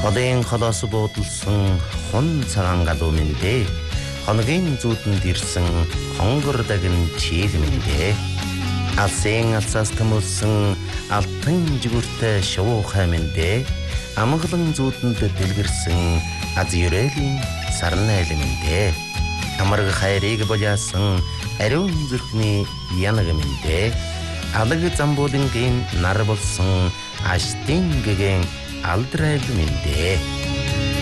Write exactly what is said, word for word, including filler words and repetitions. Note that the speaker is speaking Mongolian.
Одын холоос буудалсан хун цагаан галуу мэндэ. Хоногийн зүүдэнд ирсэн хонгор дагн чийл мэндэ. Алсын алсаас төмөлсөн алтан жигүүртэй шувуухай мэндэ. Амгалан зүүдэнд дэлгэрсэн аз юрэлийн сарнайл мэндэ. Амарг хайрыг боляасан ариун зүрхний янаг мэндэ. Алаг замбуулынгийн нар болсон аштын гэгэн алдрал мэндэ.